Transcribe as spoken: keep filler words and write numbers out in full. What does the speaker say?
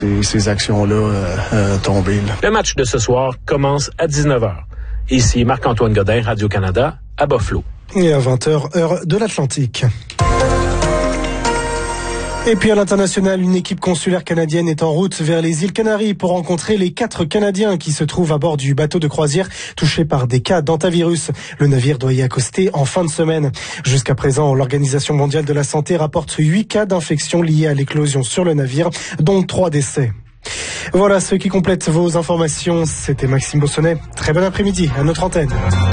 Ces, ces actions-là euh, euh, tombées. Là. Le match de ce soir commence à dix-neuf heures. Ici Marc-Antoine Godin, Radio-Canada, à Buffalo. Et à vingt heures, heure de l'Atlantique. Et puis à l'international, une équipe consulaire canadienne est en route vers les îles Canaries pour rencontrer les quatre Canadiens qui se trouvent à bord du bateau de croisière touché par des cas d'hantavirus. Le navire doit y accoster en fin de semaine. Jusqu'à présent, l'Organisation mondiale de la santé rapporte huit cas d'infection liés à l'éclosion sur le navire, dont trois décès. Voilà ce qui complète vos informations. C'était Maxime Bossonnet. Très bon après-midi à notre antenne.